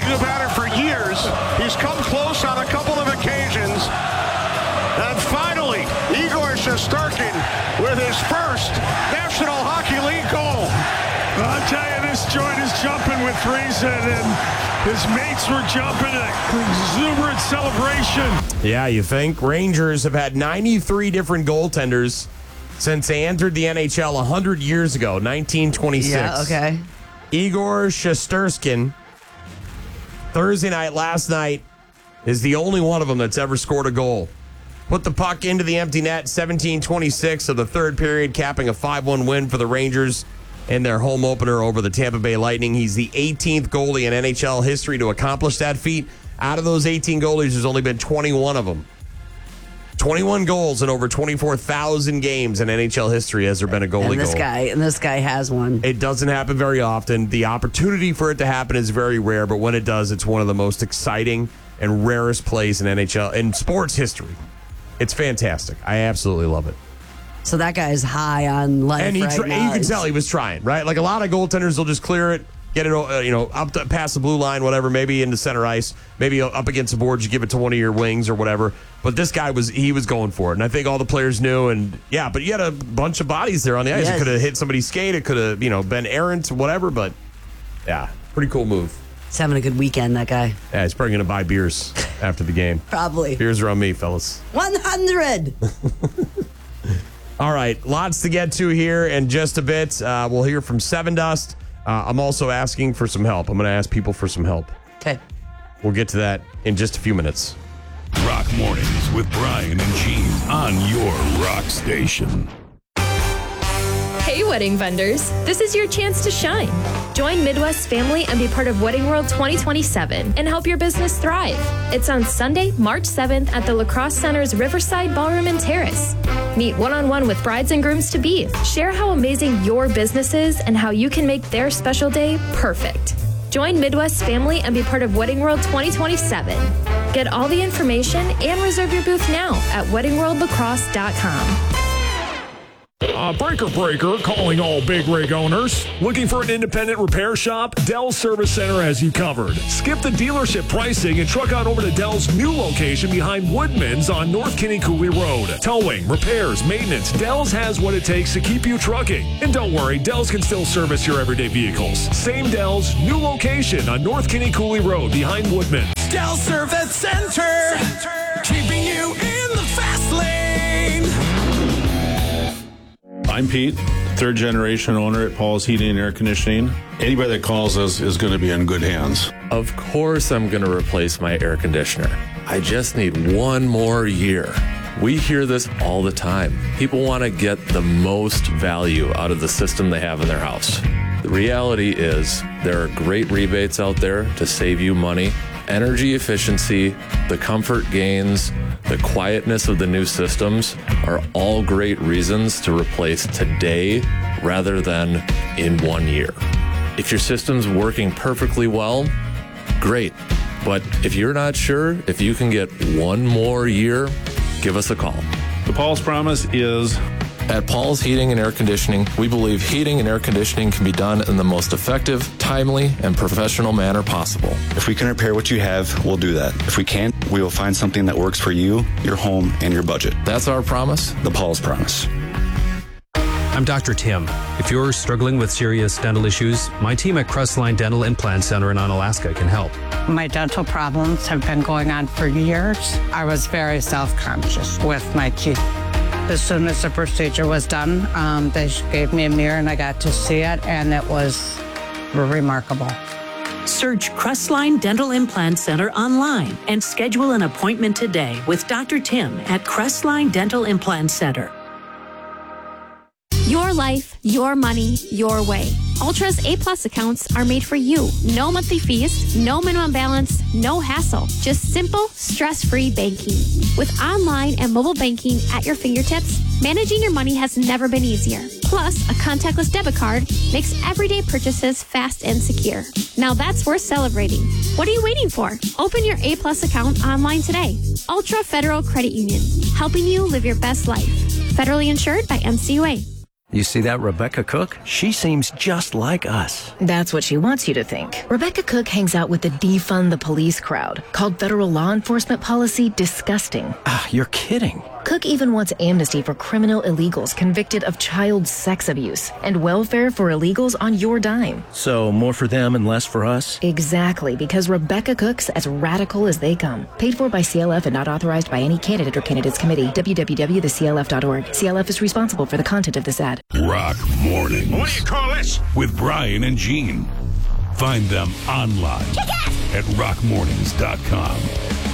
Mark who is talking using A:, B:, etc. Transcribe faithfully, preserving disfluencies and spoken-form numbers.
A: talking about it for years. He's come close on a couple of occasions. And finally, Igor Shesterkin with his first National Hockey League goal.
B: I'll tell you, this joint is jumping with Friesen, and his mates were jumping at exuberant celebration.
C: Yeah, you think? Rangers have had ninety-three different goaltenders since they entered the N H L one hundred years ago, nineteen twenty-six.
D: Yeah, okay.
C: Igor Shesterkin, Thursday night, last night, is the only one of them that's ever scored a goal. Put the puck into the empty net, seventeen twenty-six of the third period, capping a five one win for the Rangers in their home opener over the Tampa Bay Lightning. He's the eighteenth goalie in N H L history to accomplish that feat. Out of those eighteen goalies, there's only been twenty-one of them. twenty-one goals in over twenty-four thousand games in N H L history has there been a goalie
D: and this
C: goal.
D: guy and this guy has one.
C: It doesn't happen very often. The opportunity for it to happen is very rare, but when it does, it's one of the most exciting and rarest plays in N H L in sports history. It's fantastic. I absolutely love it.
D: So that guy's high on life
C: And he
D: right
C: tra-
D: now.
C: you can tell he was trying, right? Like a lot of goaltenders will just clear it, get it, uh, you know, up to, past the blue line, whatever, maybe into center ice, maybe up against the boards, you give it to one of your wings or whatever. But this guy was, he was going for it. And I think all the players knew. And yeah, but you had a bunch of bodies there on the ice.
D: Yes.
C: It could have hit somebody's skate. It could have, you know, been errant, whatever. But yeah, pretty cool move.
D: He's having a good weekend, that guy.
C: Yeah, he's probably going to buy beers after the game.
D: Probably.
C: Beers are on me, fellas.
D: one hundred.
C: All right, lots to get to here in just a bit. Uh, we'll hear from Seven Dust. Uh, I'm also asking for some help. I'm going to ask people for some help.
D: Okay.
C: We'll get to that in just a few minutes.
E: Rock Mornings with Brian and Gene on your rock station.
F: Hey, wedding vendors. This is your chance to shine. Join Midwest family and be part of Wedding World twenty twenty-seven and help your business thrive. It's on Sunday, March seventh at the La Crosse Center's Riverside Ballroom and Terrace. Meet one-on-one with brides and grooms to be. Share how amazing your business is and how you can make their special day perfect. Join Midwest family and be part of Wedding World twenty twenty-seven. Get all the information and reserve your booth now at wedding world lacrosse dot com.
B: Uh, breaker Breaker calling all big rig owners. Looking for an independent repair shop? Dell Service Center has you covered. Skip the dealership pricing and truck on over to Dell's new location behind Woodman's on North Kinney Cooley Road. Towing, repairs, maintenance, Dell's has what it takes to keep you trucking. And don't worry, Dell's can still service your everyday vehicles. Same Dell's, new location on North Kinney Cooley Road behind Woodman's.
G: Dell Service Center, Center, keeping you in the fast lane.
H: I'm Pete, third generation owner at Paul's Heating and Air Conditioning. Anybody that calls us is going to be in good hands.
I: Of course I'm going to replace my air conditioner. I just need one more year. We hear this all the time. People want to get the most value out of the system they have in their house. The reality is there are great rebates out there to save you money. Energy efficiency, the comfort gains, the quietness of the new systems are all great reasons to replace today rather than in one year. If your system's working perfectly well, great. But if you're not sure if you can get one more year, give us a call.
H: The Paul's Promise is...
I: At Paul's Heating and Air Conditioning, we believe heating and air conditioning can be done in the most effective, timely, and professional manner possible.
J: If we can repair what you have, we'll do that. If we can't, we will find something that works for you, your home, and your budget.
I: That's our promise.
J: The Paul's Promise.
K: I'm Doctor Tim. If you're struggling with serious dental issues, my team at Crestline Dental Implant Center in Onalaska can help.
L: My dental problems have been going on for years. I was very self-conscious with my teeth. As soon as the procedure was done, um, they gave me a mirror and I got to see it, and it was remarkable.
M: Search Crestline Dental Implant Center online and schedule an appointment today with Doctor Tim at Crestline Dental Implant Center.
N: Your life, your money, your way. Ultra's A-plus accounts are made for you. No monthly fees, no minimum balance, no hassle. Just simple, stress-free banking. With online and mobile banking at your fingertips, managing your money has never been easier. Plus, a contactless debit card makes everyday purchases fast and secure. Now that's worth celebrating. What are you waiting for? Open your A-plus account online today. Ultra Federal Credit Union, helping you live your best life. Federally insured by N C U A.
O: You see that Rebecca Cook? She seems just like us.
P: That's what she wants you to think. Rebecca Cook hangs out with the defund the police crowd, called federal law enforcement policy disgusting.
O: Ah, you're kidding.
P: Cook even wants amnesty for criminal illegals convicted of child sex abuse and welfare for illegals on your dime.
O: So more for them and less for us?
P: Exactly, because Rebecca Cook's as radical as they come. Paid for by C L F and not authorized by any candidate or candidates committee. w w w dot the c l f dot org. C L F is responsible for the content of this ad.
E: Rock Mornings.
A: What do you call this?
E: With Brian and Gene. Find them online at rock mornings dot com.